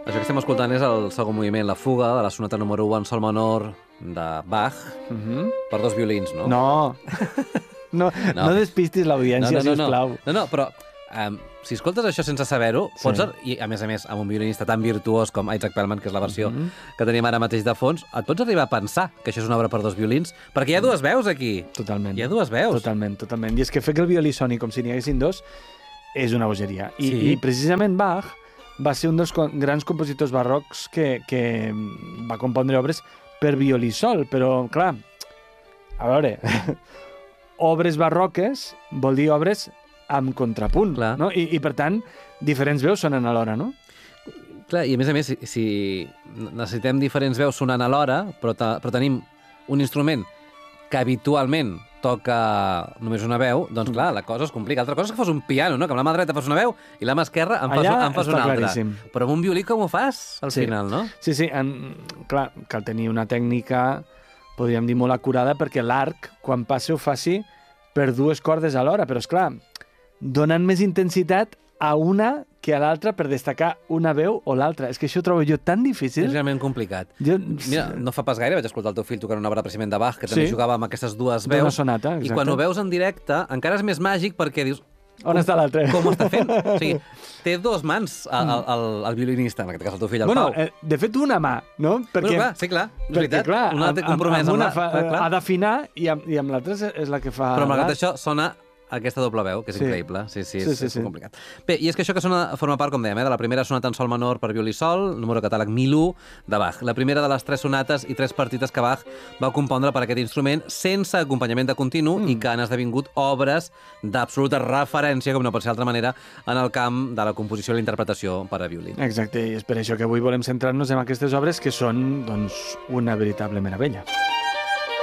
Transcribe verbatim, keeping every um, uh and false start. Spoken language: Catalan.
Això que estem escoltant és el segon moviment, la fuga de la sonata número u en sol menor de Bach, uh -huh. per dos violins, no? No, no, no. no despistis l'audiència, no, no, no, sisplau. No, no, no però um, si escoltes això sense saber-ho, sí. pots, i a més a més, amb un violinista tan virtuós com Isaac Perlman, que és la versió uh -huh. que tenim ara mateix de fons, et pots arribar a pensar que això és una obra per dos violins, perquè hi ha dues veus aquí. Totalment. Hi ha dues veus. Totalment, totalment. I és que fer que el violí soni com si n'hi haguessin dos és una bogeria. I, sí. i precisament Bach va ser un dels grans compositors barrocs que, que va compondre obres per violí sol, però, clar, a veure, obres barroques vol dir obres amb contrapunt, clar. No? I, I, per tant, diferents veus sonen alhora, no? Clar, i a més a més, si, si necessitem diferents veus sonant alhora, però, ta, però tenim un instrument que habitualment toca només una veu, doncs clar, la cosa es complica. Altra cosa és que fos un piano, no? Que amb la mà dreta fas una veu i la mà esquerra en fas, Allà en fas una altra. Claríssim. Però amb un violí com ho fas, al sí. final, no? Sí, sí, en, clar, cal tenir una tècnica, podríem dir, molt acurada, perquè l'arc, quan passi, ho faci per dues cordes alhora, però, és clar, donant més intensitat a una que a l'altra per destacar una veu o l'altra. És que això ho trobo jo tan difícil. És realment complicat. Jo... Mira, no fa pas gaire vaig escoltar el teu fill tocant una obra precisament de Bach, que també sí. jugava amb aquestes dues veus. D'una sonata, exacte. I quan ho veus en directe, encara és més màgic perquè dius... On està l'altre? Com ho està fent? O sigui, té dos mans el, el, el violinista, en aquest cas el teu fill, el bueno, Pau. Eh, de fet, una mà, no? Perquè, bueno, clar, sí, clar, és perquè, veritat. Clar, una té compromès amb, amb, amb una amb la... fa, clar, clar. Ha d'afinar i amb, i amb l'altra és la que fa... Però malgrat això sona aquesta doble veu, que és sí. increïble. Sí, sí, sí, és, sí, és sí. complicat. Bé, i és que això que sona forma part, com dèiem, eh, de la primera sonata en sol menor per violí sol, número catàleg mil u de Bach. La primera de les tres sonates i tres partites que Bach va compondre per aquest instrument sense acompanyament de continu mm. i que han esdevingut obres d'absoluta referència, com no pot ser d'altra manera, en el camp de la composició i la interpretació per a violí. Exacte, i és per això que avui volem centrar-nos en aquestes obres que són, doncs, una veritable meravella.